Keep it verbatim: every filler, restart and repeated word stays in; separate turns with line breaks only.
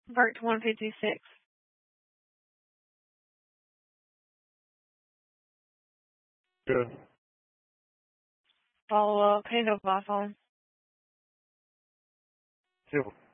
Vert one fifty-six.
Good.
Follow up. Hang up my phone.
Two.